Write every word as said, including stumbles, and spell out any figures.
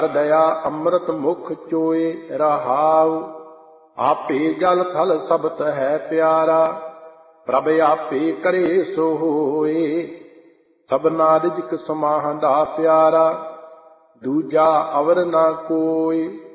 ਦਇਆ ਅੰਮ੍ਰਿਤ ਮੁਖ ਚੋਏ ਰਹਾਉ। ਆਪੇ ਜਲ ਥਲ ਸਬਤ ਹੈ ਪਿਆਰਾ, ਪ੍ਰਭ ਆਪੇ ਕਰੇ ਸੋ ਹੋਏ। ਸਭਨਾ ਰਿਜਕ ਸਮਾਹੰਦਾ ਪਿਆਰਾ, ਦੂਜਾ ਅਵਰ ਨਾ ਕੋਇ।